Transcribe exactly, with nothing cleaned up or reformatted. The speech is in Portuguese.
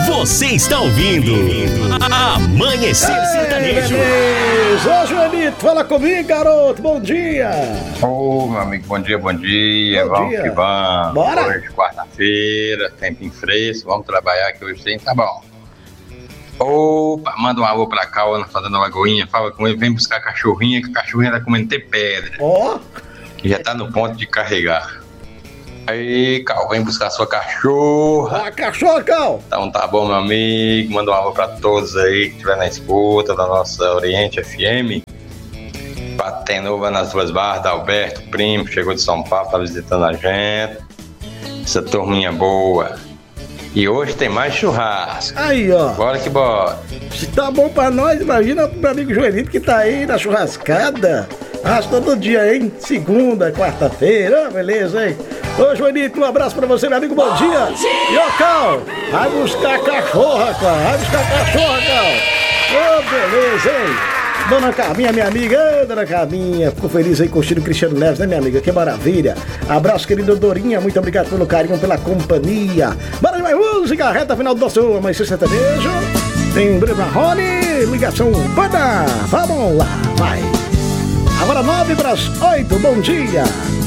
Você está ouvindo Amanhecer Sertanejo. Ô, Joelito, fala comigo, garoto. Bom dia. Ô, meu amigo, bom dia, bom dia. Bom vamos dia. que vamos. Bora. Hoje, quarta-feira, tempinho fresco. Vamos trabalhar que hoje tem, tá bom. Opa, manda um alô pra cá, na Fazenda Lagoinha. Fala com ele, vem buscar a cachorrinha, que a cachorrinha tá comendo até pedra. Ó. Que já tá no ponto de carregar. Aí, Cal, vem buscar sua cachorra. A cachorra, Cal. Então tá bom, meu amigo. Manda um alô pra todos aí que estiver na escuta da nossa Oriente F M. Patenova nas duas barras, da Alberto, primo, chegou de São Paulo, tá visitando a gente. Essa turminha boa. E hoje tem mais churrasco. Aí, ó. Bora que bora. Se tá bom pra nós, imagina pro meu amigo Joelito que tá aí na churrascada. Churrasco todo dia, hein? Segunda, quarta-feira, beleza, hein? Ô, Joelito, um abraço pra você, meu amigo, bom, bom dia. dia! E ô, Cal, vai buscar a cachorra, Cal, vai buscar a cachorra, Cal. Ô, beleza, hein? Dona Carminha, minha amiga, ô, Dona Carminha, ficou feliz aí curtindo o Cristiano Neves, né, minha amiga? Que maravilha. Abraço, querido Dorinha, muito obrigado pelo carinho, pela companhia. Bora de mais música, reta final do nosso Amanhecer Sertanejo. Tem Breno Marrone, ligação banda. Vamos lá, vai. Agora nove para as oito, bom dia.